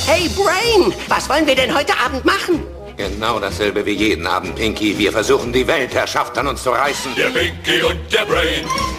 Hey, Brain, was wollen wir denn heute Abend machen? Genau dasselbe wie jeden Abend, Pinky. Wir versuchen, die Weltherrschaft an uns zu reißen. Der Pinky und der Brain.